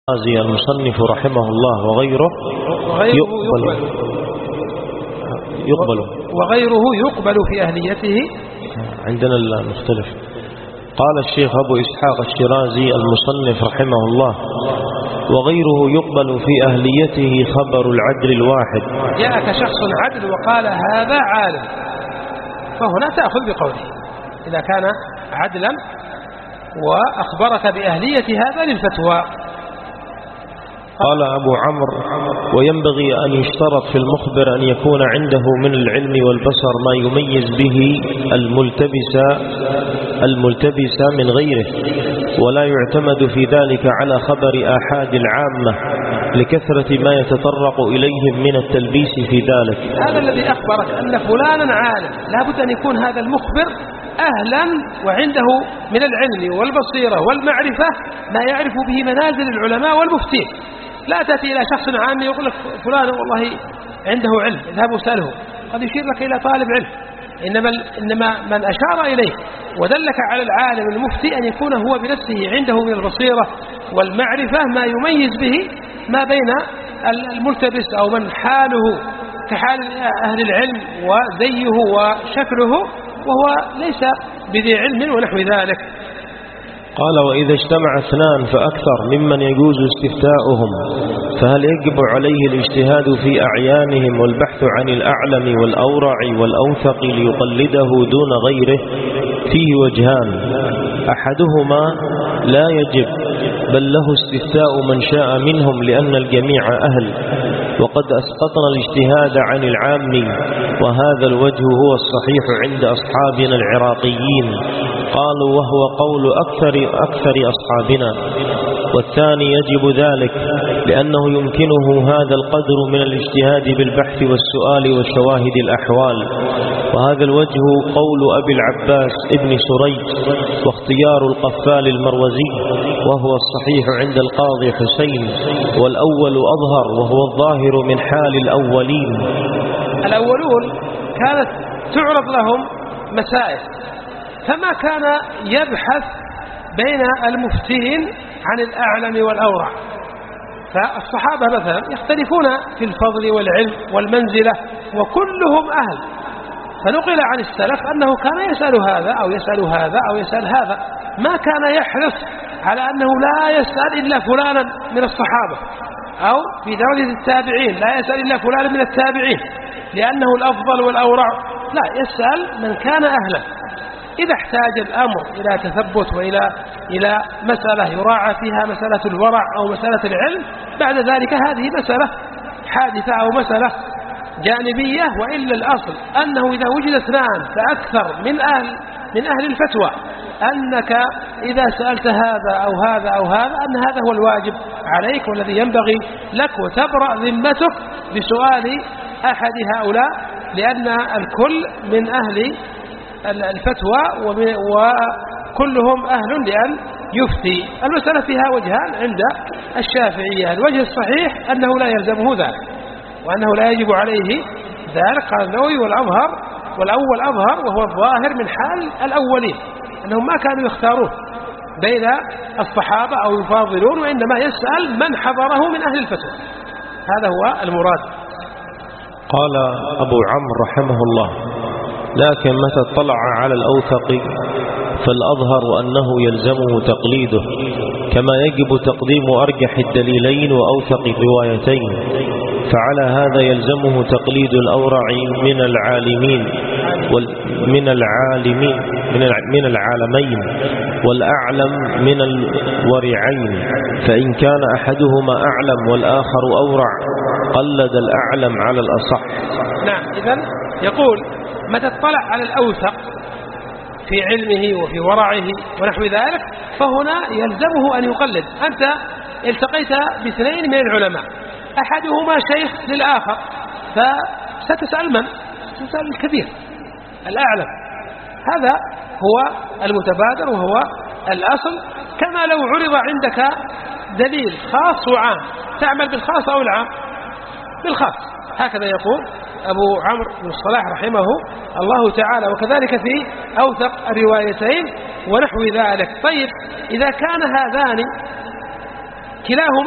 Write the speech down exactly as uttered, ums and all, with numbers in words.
الرازي المصنف رحمه الله وغيره يقبل يقبل وغيره يقبل في أهليته. عندنا المختلف. قال الشيخ أبو إسحاق الشيرازي المصنف رحمه الله وغيره يقبل في أهليته خبر العدل الواحد. جاءك شخص عدل وقال هذا عالم، فهنا تأخذ بقوله إذا كان عدلا وأخبرك بأهلية هذا للفتوى. قال أبو عمرو وينبغي أن يشترط في المخبر أن يكون عنده من العلم والبصر ما يميز به الملتبس الملتبس من غيره، ولا يعتمد في ذلك على خبر آحاد العامة لكثرة ما يتطرق إليهم من التلبيس في ذلك. هذا الذي أخبرك أن فلانا عالم لا بد أن يكون هذا المخبر أهلا وعنده من العلم والبصيرة والمعرفة ما يعرف به منازل العلماء والمفتين. لا تأتي إلى شخص عام يقول لك فلان والله عنده علم اذهبوا سأله، قد يشير لك إلى طالب علم. إنما, إنما من أشار إليه ودلك على العالم المفتي أن يكون هو بنفسه عنده من البصيرة والمعرفة ما يميز به ما بين الملتبس أو من حاله كحال أهل العلم وزيه وشكله وهو ليس بذي علم ونحو ذلك. قال وإذا اجتمع اثنان فأكثر ممن يجوز استفتاؤهم فهل يجب عليه الاجتهاد في أعيانهم والبحث عن الأعلم والأورع والأوثق ليقلده دون غيره؟ فيه وجهان، أحدهما لا يجب بل له استفتاء من شاء منهم لأن الجميع أهل، وقد أسقطنا الاجتهاد عن العام، وهذا الوجه هو الصحيح عند أصحابنا العراقيين. قالوا وهو قول أكثر أكثر أصحابنا. والثاني يجب ذلك لأنه يمكنه هذا القدر من الاجتهاد بالبحث والسؤال وشواهد الأحوال، وهذا الوجه قول أبي العباس ابن سريج واختيار القفال المروزي، وهو الصحيح عند القاضي حسين، والأول أظهر وهو الظاهر من حال الأولين. الأولون كانت تعرض لهم مسائل فما كان يبحث بين المفتين عن الأعلم والأورع، فالصحابة مثلا يختلفون في الفضل والعلم والمنزلة وكلهم أهل، فنقل عن السلف أنه كان يسأل هذا أو يسأل هذا أو يسأل هذا، ما كان يحرص على أنه لا يسأل إلا فلانا من الصحابة، أو في درجة التابعين لا يسأل إلا فلانا من التابعين لأنه الأفضل والأورع، لا، يسأل من كان أهلا. إذا احتاج الأمر إلى تثبت وإلى إلى مسألة يراعى فيها مسألة الورع أو مسألة العلم، بعد ذلك هذه مسألة حادثة أو مسألة جانبية. وإلا الأصل أنه إذا وجد اثنان فأكثر من أهل من أهل الفتوى أنك إذا سألت هذا أو هذا أو هذا أن هذا هو الواجب عليك والذي ينبغي لك، وتبرأ ذمتك بسؤال أحد هؤلاء، لأن الكل من أهل الفتوى وكلهم أهل لأن يفتي. المسألة فيها وجهان عند الشافعية. الوجه الصحيح أنه لا يلزمه ذلك وأنه لا يجب عليه ذلك، قال النووي، والأظهر والأول أظهر وهو الظاهر من حال الأولين أنهم ما كانوا يختارون بين الصحابة أو يفاضلون، وإنما يسأل من حضره من أهل الفتوى، هذا هو المراد. قال أبو عمرو رحمه الله لكن متى اطلع على الأوثق فالأظهر أنه يلزمه تقليده، كما يجب تقديم أرجح الدليلين وأوثق الروايتين، فعلى هذا يلزمه تقليد الأورع من العالمين من العالمين من العالمين والأعلم من الورعين، فإن كان أحدهما أعلم والآخر أورع قلد الأعلم على الأصح. نعم، إذن يقول متى اطلع على الأوثق في علمه وفي ورعه ونحو ذلك فهنا يلزمه أن يقلد. أنت التقيت باثنين من العلماء أحدهما شيخ للآخر، فستسأل من؟ ستسأل الكبير الأعلم، هذا هو المتبادر وهو الأصل. كما لو عرض عندك دليل خاص وعام، تعمل بالخاص أو العام؟ بالخاص. هكذا يقول أبو عمرو بن الصلاح رحمه الله تعالى، وكذلك في أوثق الروايتين ونحو ذلك. طيب إذا كان هذان كلاهما